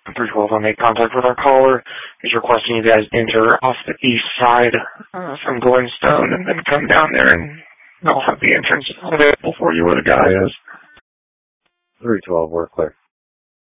312 will make contact with our caller. He's requesting you guys enter off the east side from Goldstone and then come down there and I'll have the entrance available for you where the guy is. 312, we're clear.